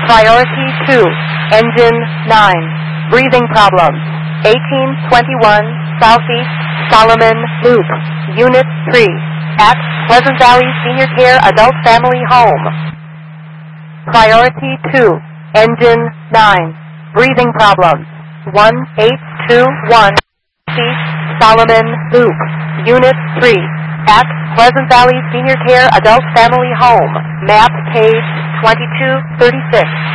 Priority 2, Engine 9, breathing problems. 1821 Southeast Solomon Loop, Unit 3, at Pleasant Valley Senior Care Adult Family Home. Priority 2, Engine 9, breathing problems. 1821 Southeast Solomon Loop, Unit 3, at Pleasant Valley Senior Care Adult Family Home. Map page 2236.